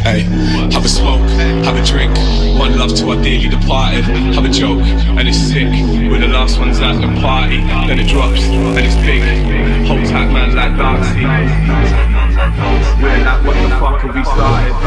Hey, have a smoke, have a drink, one love to our dearly departed. Have a joke, and it's sick. We're the last ones at the party. Then it drops, and it's big. Hold tight, man, like that.